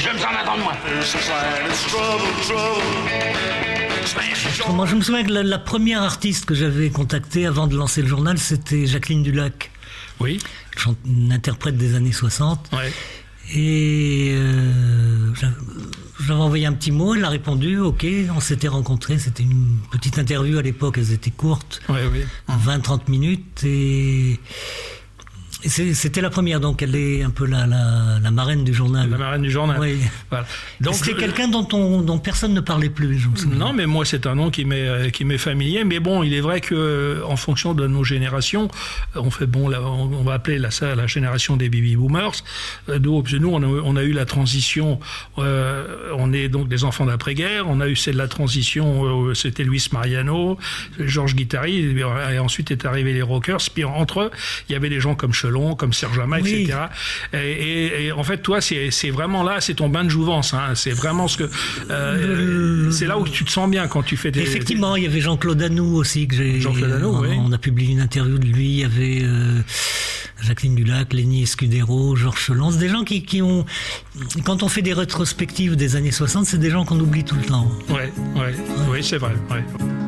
Je me sens attendre moi. Moi, je me souviens que la première artiste que j'avais contactée avant de lancer le journal, c'était Jacqueline Dulac. Oui. Une interprète des années 60. Ouais. Et j'avais envoyé un petit mot, elle a répondu, ok, on s'était rencontrés, c'était une petite interview à l'époque, elles étaient courtes, 20-30 minutes, et c'était la première, donc elle est un peu la marraine du journal. La marraine du journal. Oui. Voilà. Donc c'était quelqu'un dont personne ne parlait plus, je me souviens. Non, mais moi c'est un nom qui m'est familier. Mais bon, il est vrai que en fonction de nos générations, on va appeler ça la génération des baby boomers. Nous, on a eu la transition. On est donc des enfants d'après-guerre. On a eu celle de la transition. C'était Luis Mariano, Georges Guittari, et ensuite est arrivé les rockers. Puis entre eux, il y avait des gens comme Chelon, comme Serge Lama, oui. etc. Et en fait, toi, c'est vraiment là, c'est ton bain de jouvence. Hein. C'est vraiment ce que c'est là où tu te sens bien quand tu fais des. Effectivement, il y avait Jean-Claude Anou aussi que j'ai. Jean-Claude Anou, oui. On a publié une interview de lui. Il y avait Jacqueline Dulac, Lenny Escudero, Georges Chelon. C'est des gens qui ont. Quand on fait des rétrospectives des années 60, c'est des gens qu'on oublie tout le temps. Oui, c'est vrai. Ouais.